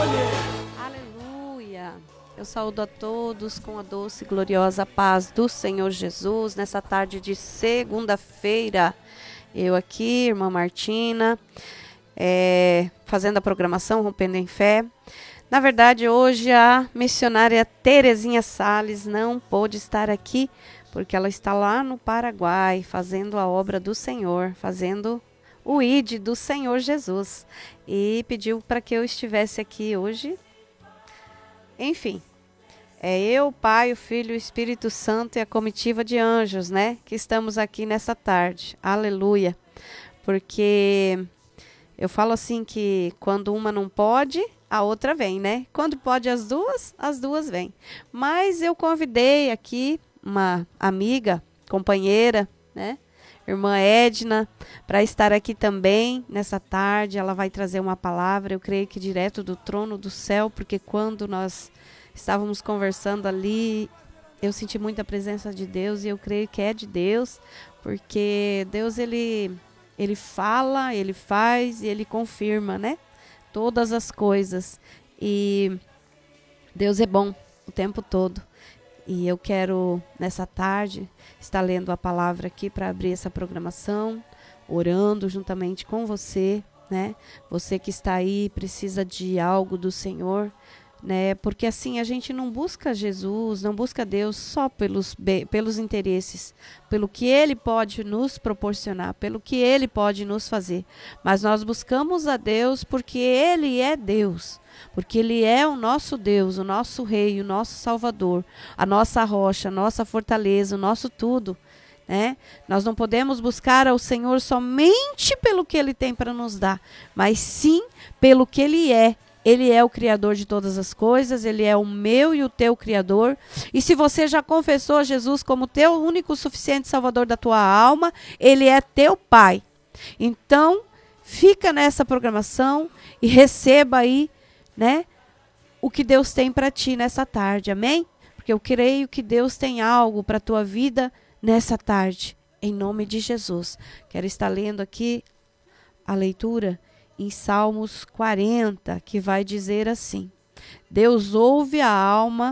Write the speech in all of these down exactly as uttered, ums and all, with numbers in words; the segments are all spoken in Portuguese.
Aleluia. Eu saúdo a todos com a doce e gloriosa paz do Senhor Jesus nessa tarde de segunda-feira. Eu aqui, irmã Martina, é, fazendo a programação Rompendo em Fé. Na verdade, hoje a missionária Terezinha Salles não pôde estar aqui, porque ela está lá no Paraguai, fazendo a obra do Senhor, fazendo o I D do Senhor Jesus. E pediu para que eu estivesse aqui hoje. Enfim, é eu, o Pai, o Filho e o Espírito Santo e a comitiva de anjos, né? Que estamos aqui nessa tarde. Aleluia. Porque eu falo assim que quando uma não pode, a outra vem, né? Quando pode as duas, as duas vêm. Mas eu convidei aqui uma amiga, companheira, né? Irmã Edna, para estar aqui também nessa tarde. Ela vai trazer uma palavra, eu creio que direto do trono do céu, porque quando nós estávamos conversando ali, eu senti muita presença de Deus e eu creio que é de Deus, porque Deus, ele, ele fala, ele faz e ele confirma, né? Todas as coisas. E Deus é bom o tempo todo. E eu quero, nessa tarde, estar lendo a palavra aqui para abrir essa programação, orando juntamente com você, né? Você que está aí, precisa de algo do Senhor, né? Porque assim, a gente não busca Jesus, não busca Deus só pelos, pelos interesses, pelo que Ele pode nos proporcionar, pelo que Ele pode nos fazer. Mas nós buscamos a Deus porque Ele é Deus. Porque Ele é o nosso Deus, o nosso Rei, o nosso Salvador, a nossa rocha, a nossa fortaleza, o nosso tudo, né? Nós não podemos buscar ao Senhor somente pelo que Ele tem para nos dar, mas sim pelo que Ele é. Ele é o Criador de todas as coisas, Ele é o meu e o teu Criador. E se você já confessou a Jesus como teu único suficiente Salvador da tua alma, Ele é teu Pai. Então, fica nessa programação e receba aí, né, o que Deus tem para ti nessa tarde, amém? Porque eu creio que Deus tem algo para a tua vida nessa tarde, em nome de Jesus. Quero estar lendo aqui a leitura em Salmos quarenta, que vai dizer assim: Deus ouve a alma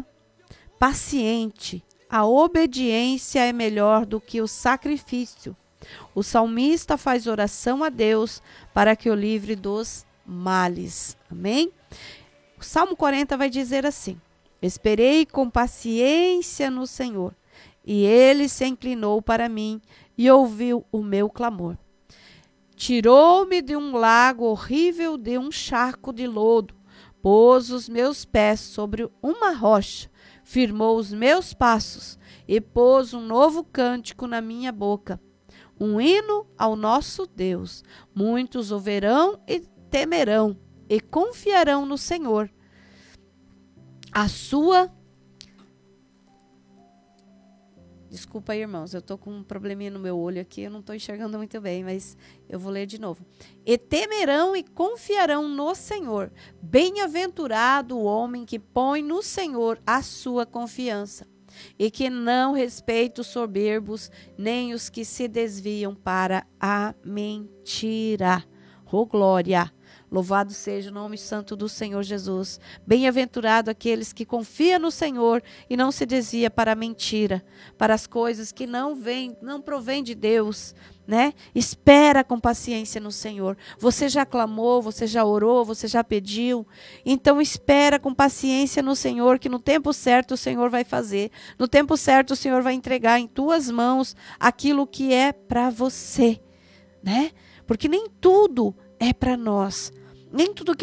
paciente, a obediência é melhor do que o sacrifício. O salmista faz oração a Deus para que o livre dos males, amém? O Salmo quarenta vai dizer assim: Esperei com paciência no Senhor, e Ele se inclinou para mim e ouviu o meu clamor. Tirou-me de um lago horrível, de um charco de lodo, pôs os meus pés sobre uma rocha, firmou os meus passos e pôs um novo cântico na minha boca, um hino ao nosso Deus. Muitos o verão e temerão e confiarão no Senhor. A sua... Desculpa aí, irmãos, eu estou com um probleminha no meu olho aqui, eu não estou enxergando muito bem, mas eu vou ler de novo. E temerão e confiarão no Senhor. Bem-aventurado o homem que põe no Senhor a sua confiança, e que não respeita os soberbos, nem os que se desviam para a mentira. Oh, glória! Louvado seja o nome santo do Senhor Jesus. Bem-aventurado aqueles que confiam no Senhor e não se desvia para a mentira, para as coisas que não vêm, não provém de Deus, né? Espera com paciência no Senhor. Você já clamou, você já orou, você já pediu. Então espera com paciência no Senhor, que no tempo certo o Senhor vai fazer. No tempo certo o Senhor vai entregar em tuas mãos aquilo que é para você, né? Porque nem tudo é para nós. Nem tudo que